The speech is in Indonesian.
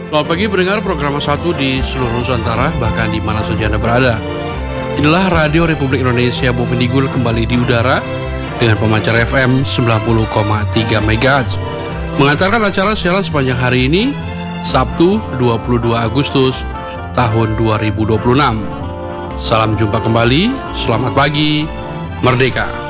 Selamat pagi pendengar program 1 di seluruh Nusantara, bahkan di mana saja Anda berada. Inilah Radio Republik Indonesia Bovendigul kembali di udara dengan pemancar FM 90,3 MHz. Mengantarkan acara siaran sepanjang hari ini, Sabtu 22 Agustus tahun 2026. Salam jumpa kembali, selamat pagi, merdeka.